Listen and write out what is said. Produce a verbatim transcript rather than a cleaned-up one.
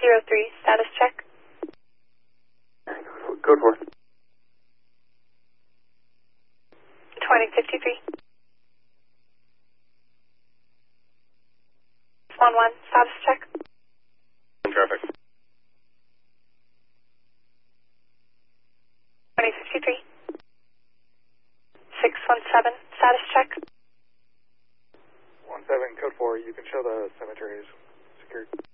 zero three, status check. Code four. twenty fifty-three. one one, status check. Traffic. twenty fifty-three. six one seven, status check. one seven, code four, you can show the cemetery is secured.